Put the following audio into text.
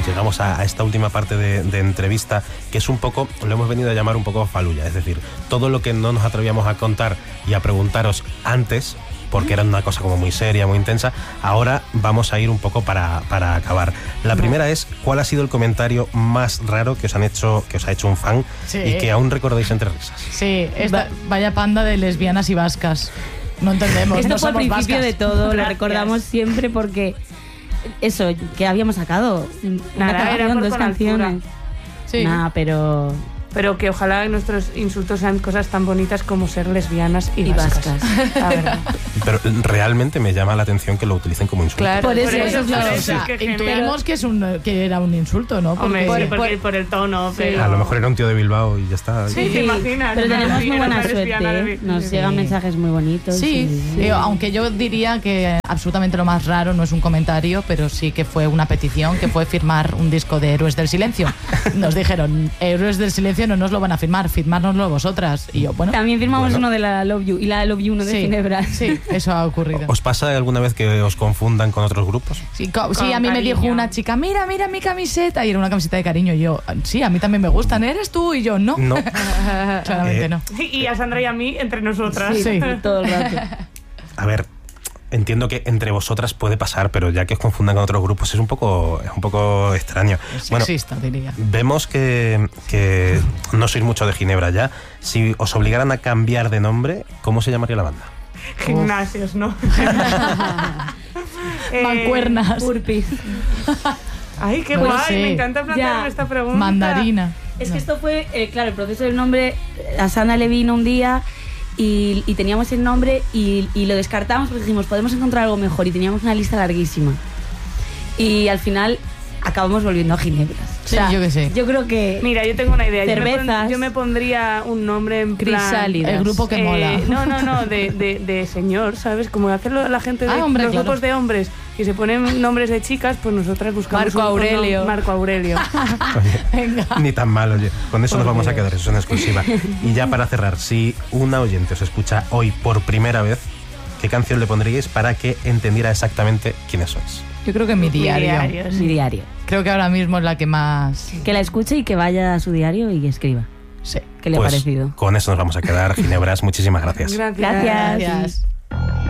llegamos a esta última parte de entrevista, que es un poco, lo hemos venido a llamar un poco faluya, es decir, todo lo que no nos atrevíamos a contar y a preguntaros antes, porque era una cosa como muy seria, muy intensa, ahora vamos a ir un poco para acabar. La primera es, ¿cuál ha sido el comentario más raro que os ha hecho un fan y que aún recordáis entre risas? Sí, vaya panda de lesbianas y vascas. No entendemos. Esto no fue al somos principio vascas. de todo, lo Gracias. recordamos siempre porque eso, que habíamos sacado una Nada, era canción, por 2 con canciones. altura. Sí. Nada, pero Pero que ojalá nuestros insultos sean cosas tan bonitas como ser lesbianas y vascas. La verdad. Pero realmente me llama la atención que lo utilicen como insulto. Claro, Por eso, claro, O sea, es que intuimos que era un insulto, ¿no? Hombre, Porque- sí, por el tono, pero... A lo mejor era un tío de Bilbao y ya está. Sí, ¿te imaginas? pero Una tenemos muy lesbiana, buena una lesbiana suerte, ¿eh? Nos llegan mensajes muy bonitos. Sí, digo, aunque yo diría que absolutamente lo más raro no es un comentario, pero sí que fue una petición, que fue firmar un disco de Héroes del Silencio. Nos dijeron, Héroes del Silencio no nos lo van a firmárnoslo vosotras. Y yo, bueno, También firmamos Bueno. uno de la Love You y la Love You uno de sí, Ginebra. sí, eso ha ocurrido. ¿Os pasa alguna vez que os confundan con otros grupos? Sí, Con a mí me cariño. dijo una chica, mira mi camiseta, y era una camiseta de cariño, y yo, sí, a mí también me gustan, ¿eres tú? Y yo, no, No. claramente no. Y a Sandra y a mí, entre nosotras. Sí. Todo el rato. A ver, entiendo que entre vosotras puede pasar, pero ya que os confundan con otros grupos es un poco extraño. Sexista, diría. Vemos que no sois mucho de Ginebra ya. Si os obligaran a cambiar de nombre, ¿cómo se llamaría la banda? Gimnasios, ¿no? Mancuernas. Burpees. Ay, qué No lo guay, sé. me encanta plantearme Ya. esta pregunta. Mandarina. Es No. que esto fue, claro, el proceso del nombre, a Sana le vino un día y teníamos el nombre y lo descartamos porque dijimos, podemos encontrar algo mejor y teníamos una lista larguísima. Y al final acabamos volviendo a Ginebras. Sí, yo qué sé. Yo creo que... Mira, yo tengo una idea. Cervezas. Yo me pondría un nombre en plan... Crisálidas. El grupo que mola. No, de señor, ¿sabes? Como hacerlo la gente de hombre, los claro. grupos de hombres y se ponen nombres de chicas, pues nosotras buscamos Marco un Aurelio. Marco Aurelio. Oye, Venga. ni tan mal, oye. Con eso Por nos vamos a Dios. quedar, eso es una exclusiva. Y ya para cerrar, si una oyente os escucha hoy por primera vez, ¿qué canción le pondríais para que entendiera exactamente quiénes sois? Yo creo que mi diario. Mi diario. Creo que ahora mismo es la que más... Que la escuche y que vaya a su diario y escriba. Sí. ¿Qué le ha Pues parecido? con eso nos vamos a quedar. Ginebras, muchísimas gracias. Gracias. Gracias. Gracias.